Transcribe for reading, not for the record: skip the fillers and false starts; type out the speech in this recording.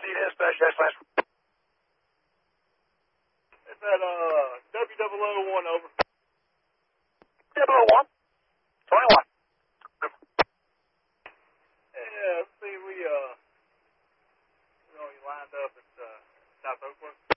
dispatch, dash last. It's at W001 over. 001. 21. Yeah, let's see, we only lined up at South Oakland.